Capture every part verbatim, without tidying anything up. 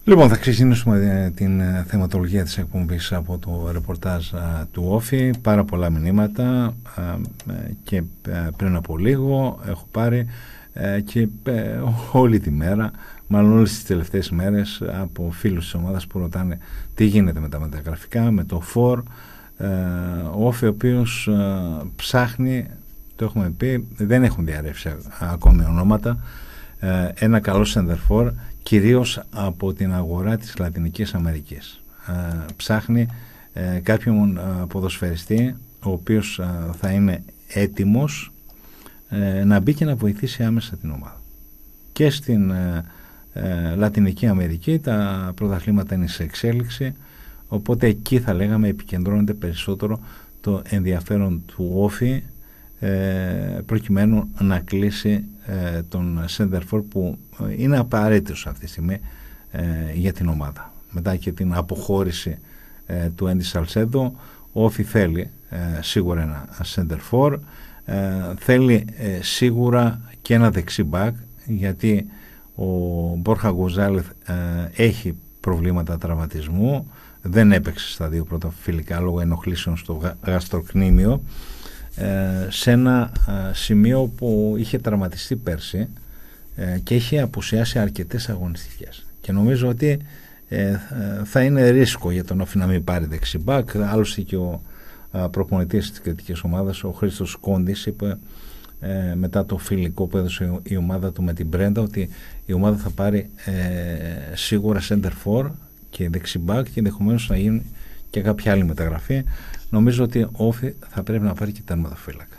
Λοιπόν, θα ξεκινήσουμε την θεματολογία της εκπομπής από το ρεπορτάζ του Όφη. Πάρα πολλά μηνύματα και πριν από λίγο έχω πάρει και όλη τη μέρα, μάλλον όλες τις τελευταίες μέρες, από φίλους της ομάδας που ρωτάνε τι γίνεται με τα μεταγραφικά, με το φορ. Ο Όφη, ο οποίος ψάχνει, το έχουμε πει, δεν έχουν διαρρεύσει ακόμη ονόματα, ένα καλό σεντερφόρ, κυρίως από την αγορά της Λατινικής Αμερικής. Ε, ψάχνει ε, κάποιον ε, ποδοσφαιριστή ο οποίος ε, θα είναι έτοιμος ε, να μπει και να βοηθήσει άμεσα την ομάδα. Και στην ε, ε, Λατινική Αμερική τα πρωταθλήματα είναι σε εξέλιξη, οπότε εκεί θα λέγαμε επικεντρώνεται περισσότερο το ενδιαφέρον του Όφη ε, προκειμένου να κλείσει ε, τον σέντερφορ που είναι απαραίτητος αυτή τη στιγμή ε, για την ομάδα. Μετά και την αποχώρηση ε, του Έντι Σαλσέδο, ο Όφη θέλει ε, σίγουρα ένα σέντερφορ, ε, θέλει ε, σίγουρα και ένα δεξί μπακ, γιατί ο Μπόρχα Γκονζάλεθ ε, έχει προβλήματα τραυματισμού, δεν έπαιξε στα δύο πρώτα φιλικά λόγω ενοχλήσεων στο γαστροκνήμιο, ε, σε ένα ε, σημείο που είχε τραυματιστεί πέρσι ε, και είχε απουσιάσει αρκετές αγωνιστικές, και νομίζω ότι ε, θα είναι ρίσκο για τον Όφη να μην πάρει δεξιμπάκ. Άλλωστε και ο ε, προπονητής της κριτικής ομάδας, ο Χρήστος Κόντης, είπε ε, μετά το φιλικό που έδωσε η ομάδα του με την Μπρέντα ότι η ομάδα θα πάρει ε, σίγουρα center for και δεξιμπάκ και ενδεχομένως να γίνει και κάποια άλλη μεταγραφή. Νομίζω ότι ο Όφη θα πρέπει να πάρει και τερματοφύλακα.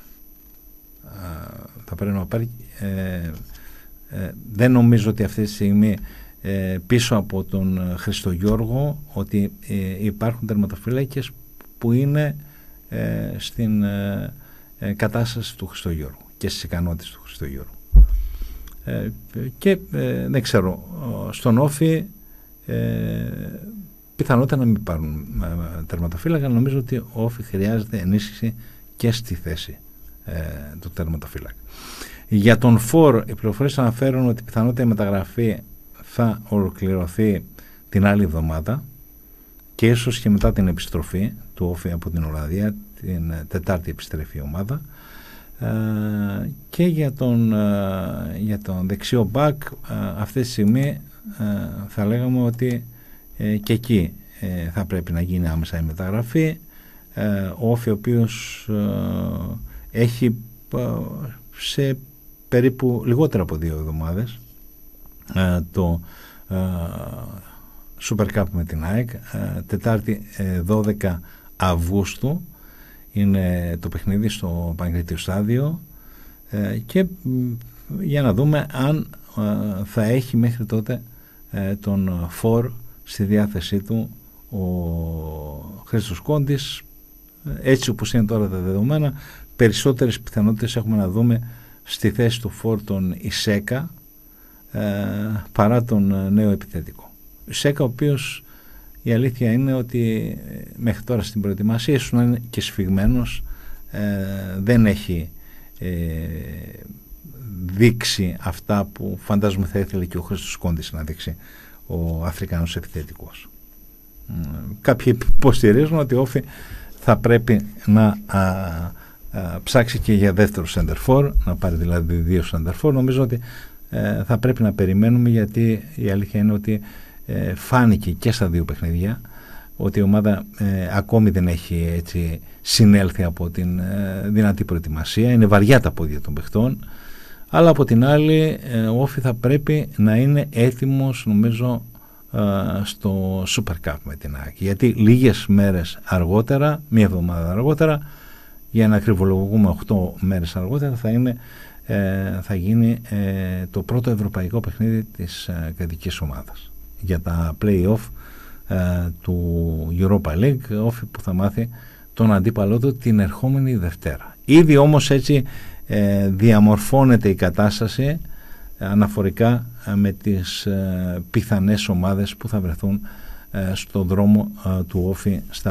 Θα πρέπει να πάρει ε, ε, δεν νομίζω ότι αυτή τη στιγμή ε, πίσω από τον Χριστογιώργο ότι ε, υπάρχουν τερματοφύλακες που είναι ε, στην ε, ε, κατάσταση του Χριστογιώργου και στις ικανότητες του Χριστογιώργου. Ε, και ε, δεν ξέρω, στον Όφη ε, πιθανότητα να μην πάρουν τερματοφύλακα. Νομίζω ότι ο Όφη χρειάζεται ενίσχυση και στη θέση ε, του τερματοφύλακα. Για τον φορ, οι πληροφορίες αναφέρουν ότι πιθανότητα η μεταγραφή θα ολοκληρωθεί την άλλη εβδομάδα και ίσως και μετά την επιστροφή του Όφη από την Ολλανδία, την Τετάρτη επιστρέφει η ομάδα. Ε, και για τον, ε, για τον δεξιό μπακ, ε, αυτή τη στιγμή ε, θα λέγαμε ότι ε, και εκεί ε, θα πρέπει να γίνει άμεσα η μεταγραφή. Ε, ο Όφη, ο οποίος ε, έχει ε, σε περίπου λιγότερα από δύο εβδομάδες ε, το ε, Super Cup με την ΑΕΚ, ε, Τετάρτη ε, δώδεκα Αυγούστου είναι το παιχνίδι στο Παγκρίτιο Στάδιο, ε, και ε, για να δούμε αν ε, θα έχει μέχρι τότε ε, τον φορ στη διάθεσή του ο Χρήστος Κόντης. Έτσι όπως είναι τώρα τα δεδομένα, περισσότερες πιθανότητες έχουμε να δούμε στη θέση του φορ τον Ισέκα ε, παρά τον νέο επιθετικό. Ισέκα, ο οποίος η αλήθεια είναι ότι μέχρι τώρα στην προετοιμασία ίσως να είναι και σφιγμένος, ε, δεν έχει ε, δείξει αυτά που φαντάζομαι θα ήθελε και ο Χρήστος Κόντης να δείξει ο Αφρικανός επιθετικός. Κάποιοι υποστηρίζουν ότι ο Όφη θα πρέπει να α, α, ψάξει και για δεύτερο center for, να πάρει δηλαδή δύο center for. Νομίζω ότι ε, θα πρέπει να περιμένουμε, γιατί η αλήθεια είναι ότι ε, φάνηκε και στα δύο παιχνίδια ότι η ομάδα ε, ακόμη δεν έχει έτσι συνέλθει από την ε, δυνατή προετοιμασία. Είναι βαριά τα πόδια των παιχτών, αλλά από την άλλη ε, ο Όφη θα πρέπει να είναι έτοιμος, νομίζω, στο Super Cup με την ΑΕΚ, γιατί λίγες μέρες αργότερα, μία εβδομάδα αργότερα, για να ακριβολογούμε οκτώ μέρες αργότερα, θα, είναι, ε, θα γίνει ε, το πρώτο ευρωπαϊκό παιχνίδι της ε, κρατικής ομάδας για τα play-off ε, του Europa League, Όφη που θα μάθει τον αντίπαλό του την ερχόμενη Δευτέρα. Ήδη όμως έτσι ε, διαμορφώνεται η κατάσταση αναφορικά με τις ε, πιθανές ομάδες που θα βρεθούν ε, στον δρόμο ε, του Όφη στα